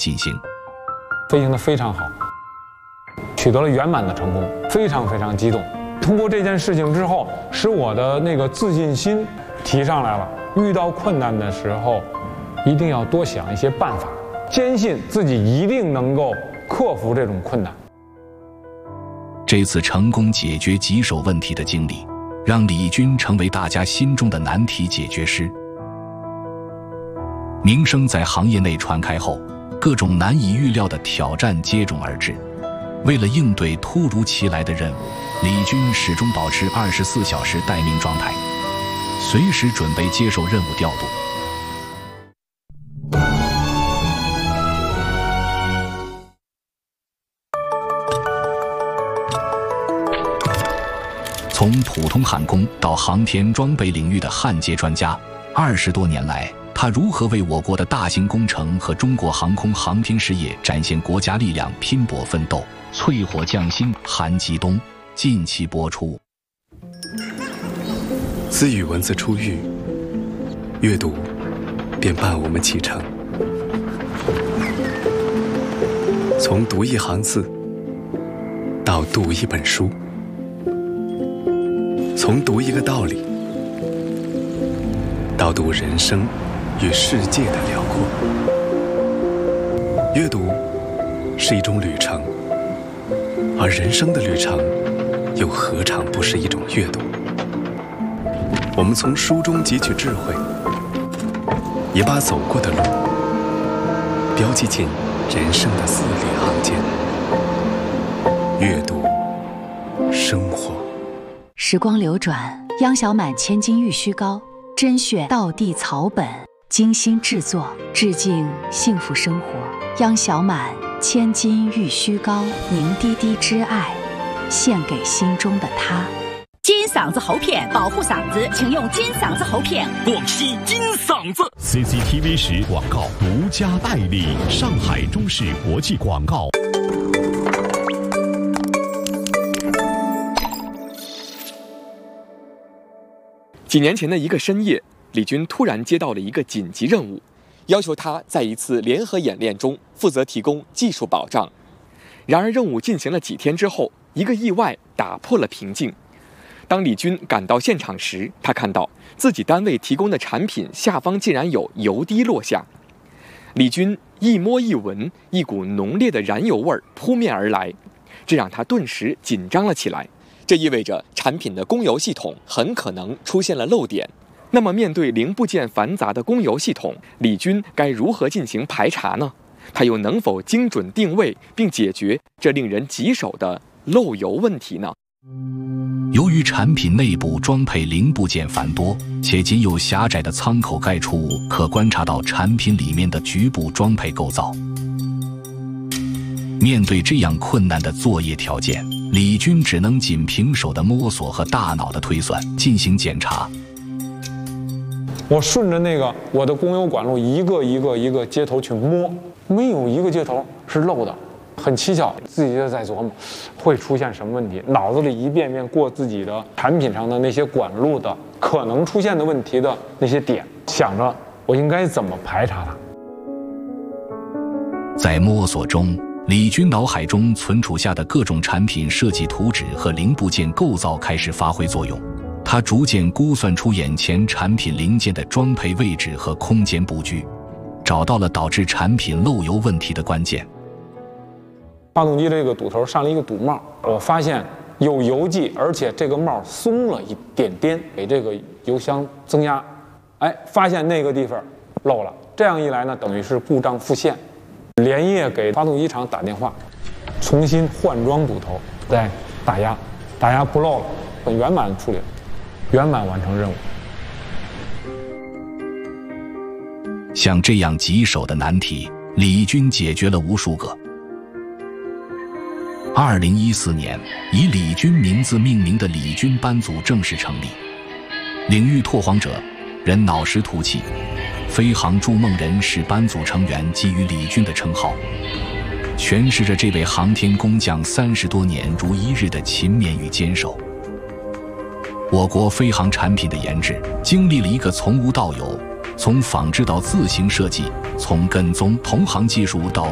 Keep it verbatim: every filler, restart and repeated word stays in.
进行。 飞行得非常好，取得了圆满的成功，非常非常激动。通过这件事情之后，使我的那个自信心提上来了。遇到困难的时候，一定要多想一些办法，坚信自己一定能够克服这种困难。 这次成功解决棘手问题的经历，让李军成为大家心中的难题解决师。名声在行业内传开后，各种难以预料的挑战接踵而至。为了应对突如其来的任务，李军始终保持二十四小时待命状态，随时准备接受任务调度。从普通焊工到航天装备领域的焊接专家，二十多年来，他如何为我国的大型工程和中国航空航天事业展现国家力量拼搏奋斗，淬火匠心，韩吉东近期播出。 自与文字初遇，阅读便伴我们启程。从读一行字到读一本书，从读一个道理到读人生与世界的辽阔。阅读是一种旅程，而人生的旅程又何尝不是一种阅读？我们从书中汲取智慧，也把走过的路标记进人生的字里行间。阅读，生活。 时光流转，央小满千金玉虚膏，甄选道地草本，精心制作，致敬幸福生活。央小满千金玉虚膏，凝滴滴之爱，献给心中的他。 金嗓子喉片保护嗓子，请用金嗓子喉片。 广西金嗓子 C C T V 十广告独家代理，上海中视国际广告。 几年前的一个深夜，李军突然接到了一个紧急任务，要求他在一次联合演练中负责提供技术保障。然而任务进行了几天之后，一个意外打破了平静。当李军赶到现场时，他看到自己单位提供的产品下方竟然有油滴落下。李军一摸一闻，一股浓烈的燃油味扑面而来，这让他顿时紧张了起来。这意味着产品的供油系统很可能出现了漏点。那么面对零部件繁杂的供油系统，李军该如何进行排查呢？他又能否精准定位并解决这令人棘手的漏油问题呢？ 由于产品内部装配零部件繁多，且仅有狭窄的舱口盖处可观察到产品里面的局部装配构造。面对这样困难的作业条件，李军只能仅凭手的摸索和大脑的推算进行检查。 我顺着那个我的供油管路一个一个一个接头去摸，没有一个接头是漏的。很蹊跷，自己就在琢磨会出现什么问题，脑子里一遍遍过自己的产品上的那些管路的可能出现的问题的那些点，想着我应该怎么排查它。 在摸索中，李军脑海中存储下的各种产品设计图纸和零部件构造开始发挥作用，他逐渐估算出眼前产品零件的装配位置和空间布局，找到了导致产品漏油问题的关键。 发动机这个堵头上了一个堵帽，我发现有油迹，而且这个帽松了一点点，给这个油箱增压，哎，发现那个地方漏了。这样一来呢，等于是故障复现，连夜给发动机厂打电话，重新换装堵头，再打压，打压不漏了，很圆满处理，圆满完成任务。 像这样棘手的难题，李军解决了无数个。二零一四年，以李军名字命名的李军班组正式成立。领域拓荒者，人脑识图器，飞航筑梦人是班组成员给予李军的称号，诠释着这位航天工匠三十多年如一日的勤勉与坚守。我国飞航产品的研制经历了一个从无到有，从仿制到自行设计，从跟踪同行技术到